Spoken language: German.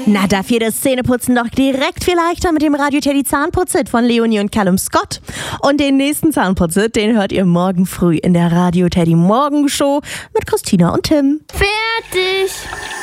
Na, dafür das Zähneputzen doch direkt viel leichter mit dem Radio Teddy Zahnputzit von Leonie und Callum Scott. Und den nächsten Zahnputzit, den hört ihr morgen früh in der Radio Teddy Morgenshow mit Christina und Tim. Fertig!